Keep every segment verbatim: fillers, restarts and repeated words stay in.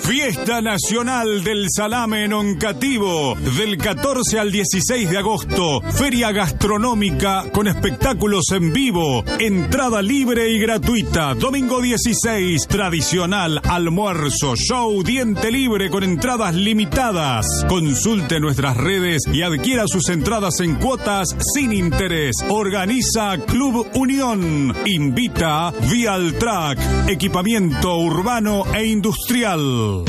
Fiesta Nacional del Salame en Oncativo, del catorce al dieciséis de agosto. Feria gastronómica con espectáculos en vivo. Entrada libre y gratuita. Domingo dieciséis, tradicional almuerzo, show, diente libre con entradas limitadas. Consulte nuestras redes y adquiera sus entradas en cuotas sin interés. Organiza Club Unión. Invita Vialtrack, equipamiento urbano e industrial.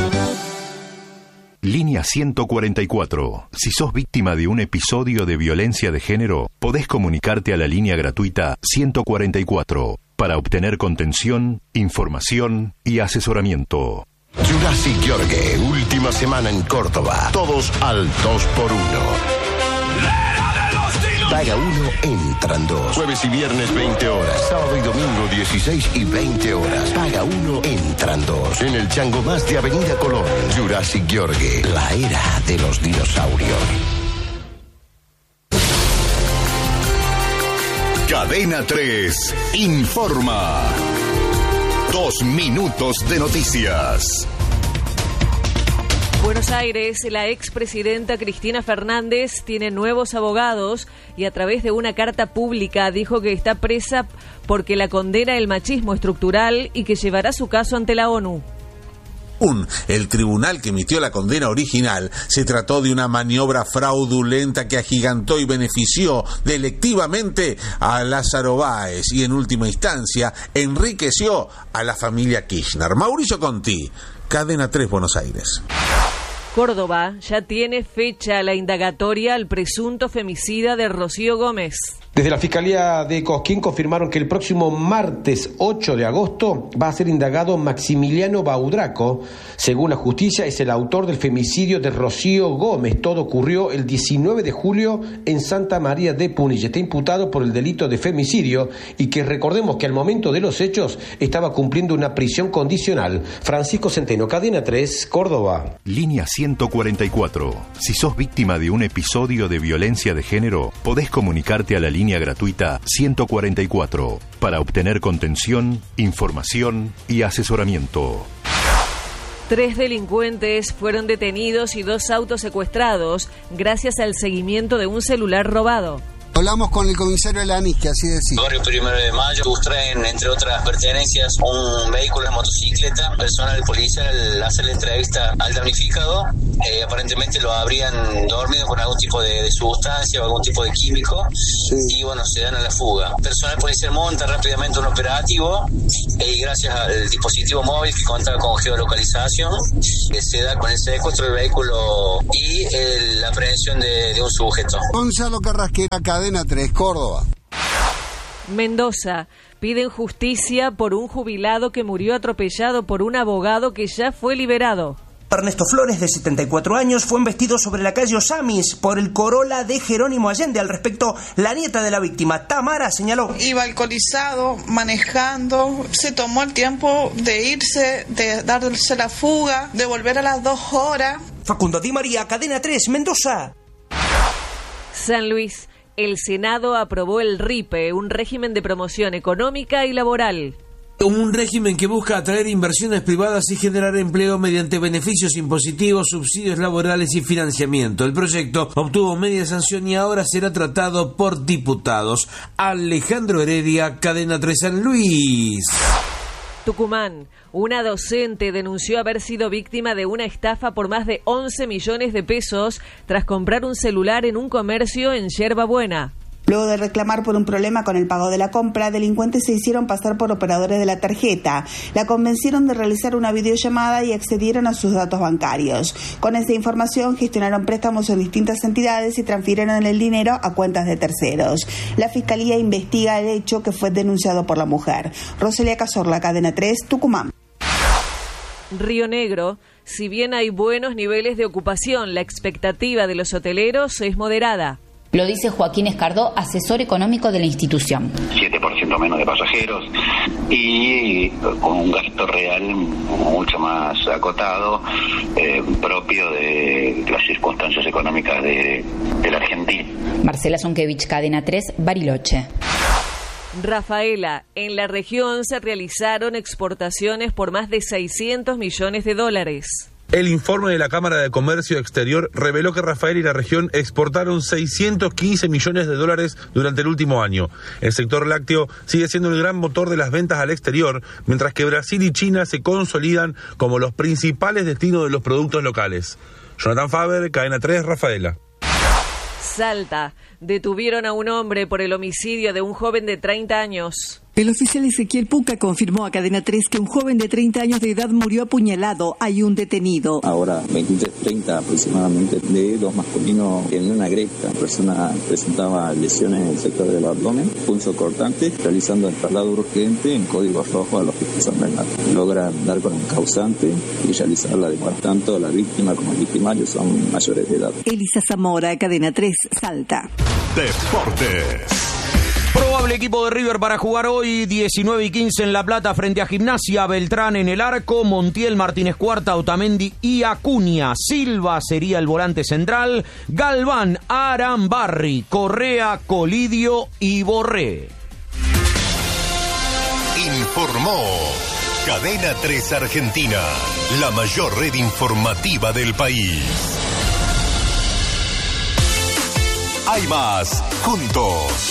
Línea ciento cuarenta y cuatro. Si sos víctima de un episodio de violencia de género, podés comunicarte a la línea gratuita ciento cuarenta y cuatro para obtener contención, información y asesoramiento. Jurassic Yorgue, última semana en Córdoba. Todos al dos por uno. Paga uno, entran dos. Jueves y viernes veinte horas. Sábado y domingo dieciséis y veinte horas. Paga uno, entran dos. En el Chango Más de Avenida Colón. Jurassic Yorgue, la era de los dinosaurios. Cadena tres informa. Dos minutos de noticias. Buenos Aires, la expresidenta Cristina Fernández tiene nuevos abogados y a través de una carta pública dijo que está presa porque la condena el machismo estructural y que llevará su caso ante la ONU. Un, el tribunal que emitió la condena original se trató de una maniobra fraudulenta que agigantó y benefició delictivamente a Lázaro Báez y en última instancia enriqueció a la familia Kirchner. Mauricio Conti, Cadena tres, Buenos Aires. Córdoba ya tiene fecha la indagatoria al presunto femicida de Rocío Gómez. Desde la Fiscalía de Cosquín confirmaron que el próximo martes ocho de agosto va a ser indagado Maximiliano Baudraco. Según la justicia, es el autor del femicidio de Rocío Gómez. Todo ocurrió el diecinueve de julio en Santa María de Punilla. Está imputado por el delito de femicidio y que recordemos que al momento de los hechos estaba cumpliendo una prisión condicional. Francisco Centeno, Cadena tres, Córdoba. Línea ciento cuarenta y cuatro. Si sos víctima de un episodio de violencia de género, podés comunicarte a la línea gratuita ciento cuarenta y cuatro para obtener contención, información y asesoramiento. Tres delincuentes fueron detenidos y dos autos secuestrados gracias al seguimiento de un celular robado. Hablamos con el comisario Alanis, que así decía. Barrio Primero de Mayo sustraen, entre otras pertenencias, un vehículo de motocicleta. Personal policial, al hacer la entrevista al damnificado, eh, aparentemente lo habrían dormido con algún tipo de, de sustancia o algún tipo de químico. Sí. Y bueno, se dan a la fuga. Personal policial monta rápidamente un operativo eh, y gracias al dispositivo móvil que contaba con geolocalización, eh, se da con el secuestro del vehículo y eh, la aprehensión de, de un sujeto. Gonzalo Carrasquera, Cadena tres, Córdoba. Mendoza, piden justicia por un jubilado que murió atropellado por un abogado que ya fue liberado. Ernesto Flores, de setenta y cuatro años, fue embestido sobre la calle Osamis por el Corolla de Jerónimo Allende. Al respecto, la nieta de la víctima, Tamara, señaló: iba alcoholizado, manejando, se tomó el tiempo de irse, de darse la fuga, de volver a las dos horas. Facundo Di María, Cadena tres, Mendoza. San Luis, el Senado aprobó el R I P E, un régimen de promoción económica y laboral. Un régimen que busca atraer inversiones privadas y generar empleo mediante beneficios impositivos, subsidios laborales y financiamiento. El proyecto obtuvo media sanción y ahora será tratado por diputados. Alejandro Heredia, Cadena tres, San Luis. Tucumán, una docente denunció haber sido víctima de una estafa por más de once millones de pesos tras comprar un celular en un comercio en Yerba Buena. Luego de reclamar por un problema con el pago de la compra, delincuentes se hicieron pasar por operadores de la tarjeta. La convencieron de realizar una videollamada y accedieron a sus datos bancarios. Con esa información gestionaron préstamos en distintas entidades y transfirieron el dinero a cuentas de terceros. La Fiscalía investiga el hecho, que fue denunciado por la mujer. Roselia Cazorla, Cadena tres, Tucumán. Río Negro, si bien hay buenos niveles de ocupación, la expectativa de los hoteleros es moderada. Lo dice Joaquín Escardó, asesor económico de la institución. siete por ciento menos de pasajeros y con un gasto real mucho más acotado, eh, propio de las circunstancias económicas de, de la Argentina. Marcela Zonkevich, Cadena tres, Bariloche. Rafaela, en la región se realizaron exportaciones por más de seiscientos millones de dólares. El informe de la Cámara de Comercio Exterior reveló que Rafaela y la región exportaron seiscientos quince millones de dólares durante el último año. El sector lácteo sigue siendo el gran motor de las ventas al exterior, mientras que Brasil y China se consolidan como los principales destinos de los productos locales. Jonathan Faber, Cadena tres, Rafaela. Salta. Detuvieron a un hombre por el homicidio de un joven de treinta años. El oficial Ezequiel Puca confirmó a Cadena tres que un joven de treinta años de edad murió apuñalado. Hay un detenido. Ahora veintitrés treinta aproximadamente, de dos masculinos en una grieta. La persona presentaba lesiones en el sector del abdomen, punzo cortante, realizando el traslado urgente en código rojo al Hospital San Bernardo. Logran dar con un causante y realizar la demora. Tanto la víctima como el victimario son mayores de edad. Elisa Zamora, Cadena tres, Salta. Deportes. Probable equipo de River para jugar hoy, diecinueve y quince en La Plata frente a Gimnasia. Beltrán en el arco, Montiel, Martínez Cuarta, Otamendi y Acuña. Silva sería el volante central, Galván, Arambarri, Correa, Colidio y Borré. Informó Cadena tres Argentina, la mayor red informativa del país. Hay más, juntos.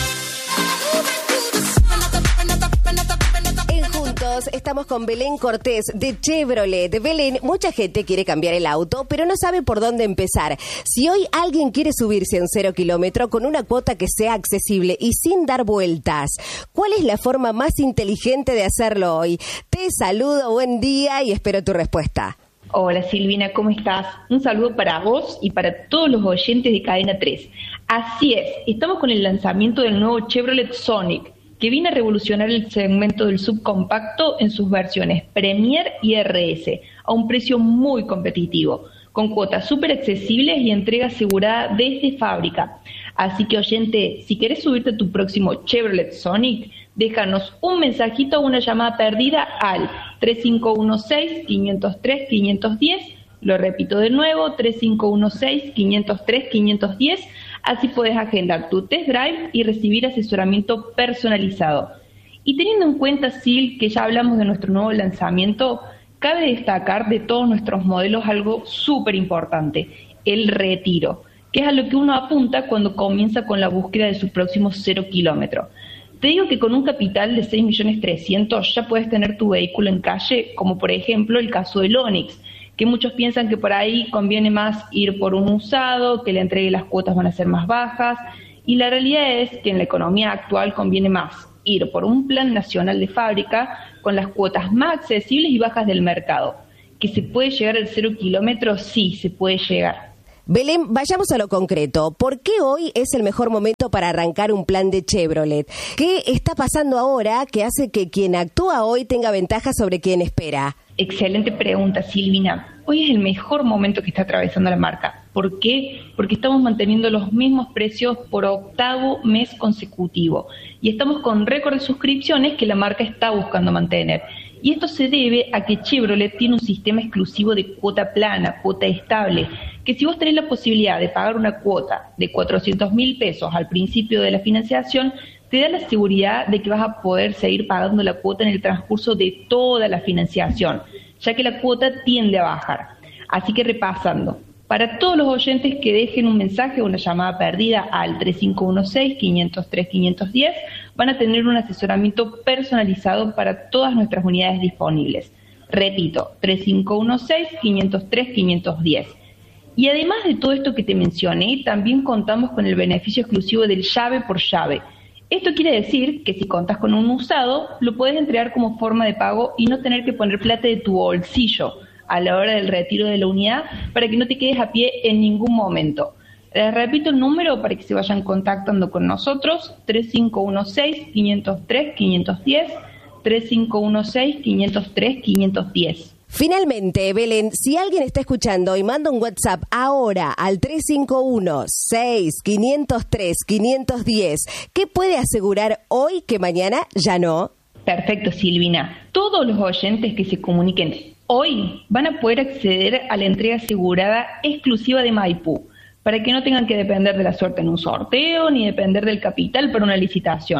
En Juntos estamos con Belén Cortés de Chevrolet. Belén, mucha gente quiere cambiar el auto, pero no sabe por dónde empezar. Si hoy alguien quiere subirse a un cero kilómetro con una cuota que sea accesible y sin dar vueltas, ¿cuál es la forma más inteligente de hacerlo hoy? Te saludo, buen día y espero tu respuesta. Hola Silvina, ¿cómo estás? Un saludo para vos y para todos los oyentes de Cadena tres. Así es, estamos con el lanzamiento del nuevo Chevrolet Sonic, que viene a revolucionar el segmento del subcompacto en sus versiones Premier y R S, a un precio muy competitivo, con cuotas súper accesibles y entrega asegurada desde fábrica. Así que, oyente, si querés subirte a tu próximo Chevrolet Sonic, déjanos un mensajito o una llamada perdida al tres cinco uno seis, cinco cero tres, cinco uno cero. Lo repito de nuevo, tres cinco uno seis, cinco cero tres, cinco uno cero. Así podés agendar tu test drive y recibir asesoramiento personalizado. Y teniendo en cuenta, Sil, que ya hablamos de nuestro nuevo lanzamiento, cabe destacar de todos nuestros modelos algo súper importante, el retiro, que es a lo que uno apunta cuando comienza con la búsqueda de su próximo cero kilómetro. Te digo que con un capital de seis millones trescientos ya puedes tener tu vehículo en calle, como por ejemplo el caso del Onix, que muchos piensan que por ahí conviene más ir por un usado, que le entregue las cuotas van a ser más bajas, y la realidad es que en la economía actual conviene más ir por un plan nacional de fábrica con las cuotas más accesibles y bajas del mercado. ¿Que se puede llegar al cero kilómetros? Sí, se puede llegar. Belén, vayamos a lo concreto. ¿Por qué hoy es el mejor momento para arrancar un plan de Chevrolet? ¿Qué está pasando ahora que hace que quien actúa hoy tenga ventaja sobre quien espera? Excelente pregunta, Silvina. Hoy es el mejor momento que está atravesando la marca. ¿Por qué? Porque estamos manteniendo los mismos precios por octavo mes consecutivo y estamos con récord de suscripciones que la marca está buscando mantener. Y esto se debe a que Chevrolet tiene un sistema exclusivo de cuota plana, cuota estable, que si vos tenés la posibilidad de pagar una cuota de cuatrocientos mil pesos al principio de la financiación, te da la seguridad de que vas a poder seguir pagando la cuota en el transcurso de toda la financiación, ya que la cuota tiende a bajar. Así que repasando, para todos los oyentes que dejen un mensaje o una llamada perdida al tres cinco uno seis, cinco cero tres, cinco uno cero, van a tener un asesoramiento personalizado para todas nuestras unidades disponibles. Repito, tres cinco uno seis, cinco cero tres, cinco uno cero. Y además de todo esto que te mencioné, también contamos con el beneficio exclusivo del llave por llave. Esto quiere decir que si contás con un usado, lo puedes entregar como forma de pago y no tener que poner plata de tu bolsillo a la hora del retiro de la unidad para que no te quedes a pie en ningún momento. Les repito el número para que se vayan contactando con nosotros, tres cinco uno seis, cinco cero tres, cinco uno cero, tres cinco uno seis, cinco cero tres, cinco uno cero. Finalmente, Belén, si alguien está escuchando y manda un WhatsApp ahora al tres cinco uno seis, cinco cero tres, cinco uno cero, ¿qué puede asegurar hoy que mañana ya no? Perfecto, Silvina. Todos los oyentes que se comuniquen hoy van a poder acceder a la entrega asegurada exclusiva de Maipú, para que no tengan que depender de la suerte en un sorteo ni depender del capital para una licitación.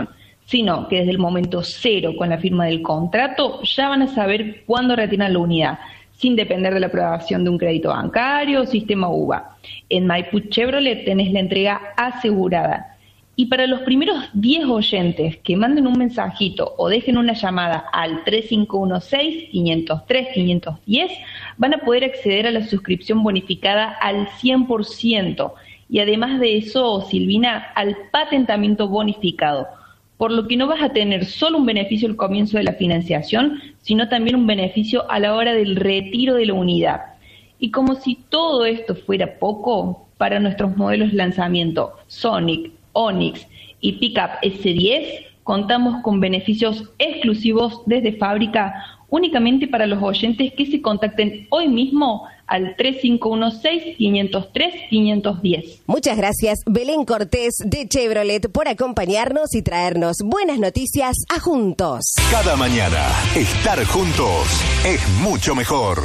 sino que desde el momento cero con la firma del contrato ya van a saber cuándo retiran la unidad, sin depender de la aprobación de un crédito bancario o sistema U V A. En Maipú Chevrolet tenés la entrega asegurada. Y para los primeros diez oyentes que manden un mensajito o dejen una llamada al tres cinco uno seis, cinco cero tres, cinco uno cero, van a poder acceder a la suscripción bonificada al cien por ciento. Y además de eso, Silvina, al patentamiento bonificado. Por lo que no vas a tener solo un beneficio al comienzo de la financiación, sino también un beneficio a la hora del retiro de la unidad. Y como si todo esto fuera poco, para nuestros modelos de lanzamiento Sonic, Onix y Pickup ese diez, contamos con beneficios exclusivos desde fábrica únicamente para los oyentes que se contacten hoy mismo al tres cinco uno seis, cinco cero tres, cinco uno cero. Muchas gracias, Belén Cortés de Chevrolet, por acompañarnos y traernos buenas noticias a Juntos. Cada mañana, estar juntos es mucho mejor.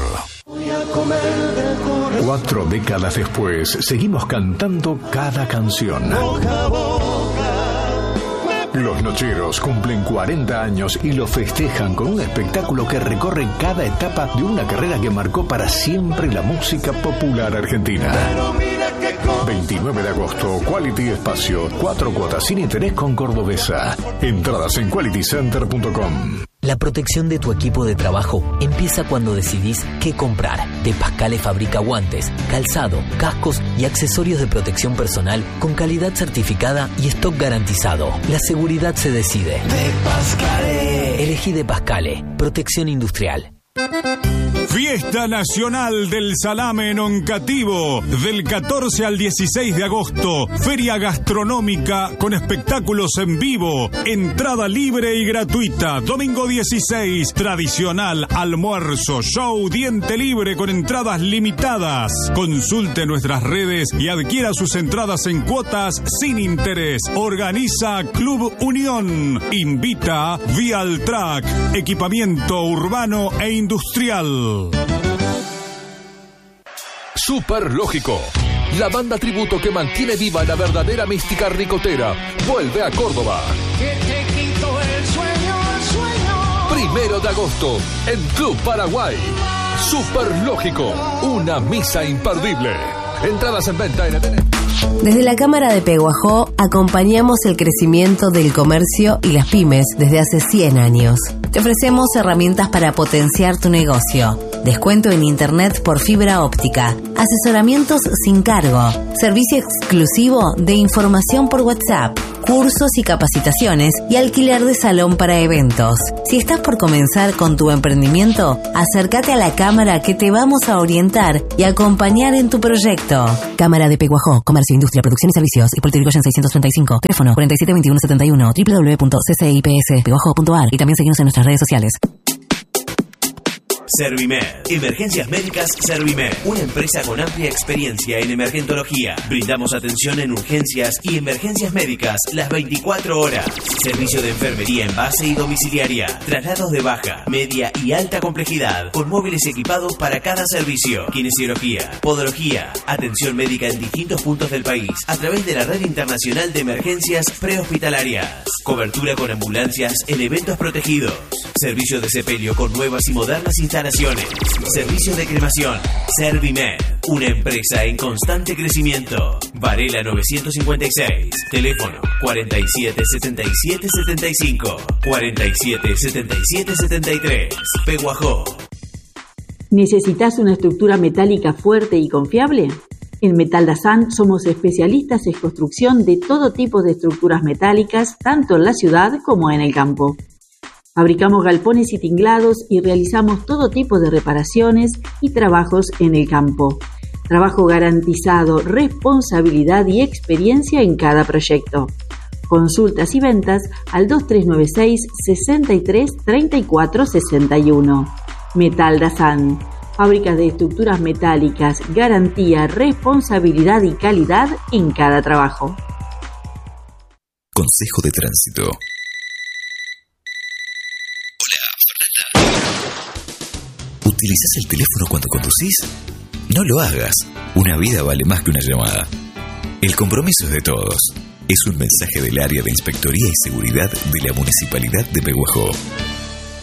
Cuatro décadas después, seguimos cantando cada canción. Los Nocheros cumplen cuarenta años y lo festejan con un espectáculo que recorre cada etapa de una carrera que marcó para siempre la música popular argentina. veintinueve de agosto, Quality Espacio, cuatro cuotas sin interés con Cordobesa. Entradas en quality center punto com. La protección de tu equipo de trabajo empieza cuando decidís qué comprar. De Pascale fabrica guantes, calzado, cascos y accesorios de protección personal con calidad certificada y stock garantizado. La seguridad se decide. De Pascale. Elegí De Pascale. Protección industrial. Fiesta Nacional del Salame en Oncativo, del catorce al dieciséis de agosto. Feria gastronómica con espectáculos en vivo. Entrada libre y gratuita. Domingo dieciséis, tradicional almuerzo, show, diente libre con entradas limitadas. Consulte nuestras redes y adquiera sus entradas en cuotas sin interés. Organiza Club Unión. Invita Vialtrack, equipamiento urbano e industrial. Super Lógico, la banda tributo que mantiene viva la verdadera mística ricotera, vuelve a Córdoba. Primero de agosto, en Club Paraguay. Super Lógico, una misa imperdible. Entradas en venta en Atenas. Desde la Cámara de Peguajó acompañamos el crecimiento del comercio y las pymes desde hace cien años. Te ofrecemos herramientas para potenciar tu negocio, descuento en internet por fibra óptica, asesoramientos sin cargo, servicio exclusivo de información por WhatsApp, cursos y capacitaciones y alquiler de salón para eventos. Si estás por comenzar con tu emprendimiento, acércate a la Cámara que te vamos a orientar y acompañar en tu proyecto. Cámara de Peguajó, Comercio, Industria, Producción y Servicios, Hipólito Yrigoyen seiscientos treinta y cinco, teléfono cuarenta y siete veintiuno setenta y uno, doble u doble u doble u punto c c i p s peguajó punto a r y también seguimos en nuestras redes sociales. Servimed. Emergencias Médicas Servimed. Una empresa con amplia experiencia en emergentología. Brindamos atención en urgencias y emergencias médicas las veinticuatro horas. Servicio de enfermería en base y domiciliaria. Traslados de baja, media y alta complejidad. Con móviles equipados para cada servicio. Kinesiología, podología. Atención médica en distintos puntos del país. A través de la Red Internacional de Emergencias Prehospitalarias. Cobertura con ambulancias en eventos protegidos. Servicio de sepelio con nuevas y modernas instalaciones. Servicio de cremación. Servimed. Una empresa en constante crecimiento. Varela novecientos cincuenta y seis. Teléfono cuarenta y siete setenta y siete setenta y cinco. cuarenta y siete setenta y siete setenta y tres. Peguajó. ¿Necesitas una estructura metálica fuerte y confiable? En Metal Dazan somos especialistas en construcción de todo tipo de estructuras metálicas, tanto en la ciudad como en el campo. Fabricamos galpones y tinglados y realizamos todo tipo de reparaciones y trabajos en el campo. Trabajo garantizado, responsabilidad y experiencia en cada proyecto. Consultas y ventas al dos tres nueve seis, sesenta y tres, treinta y cuatro sesenta y uno. Metal Dazan. Fábrica de estructuras metálicas, garantía, responsabilidad y calidad en cada trabajo. Consejo de tránsito. ¿Utilizás el teléfono cuando conducís? No lo hagas. Una vida vale más que una llamada. El compromiso es de todos. es un mensaje del área de Inspectoría y Seguridad de la Municipalidad de Pehuajó.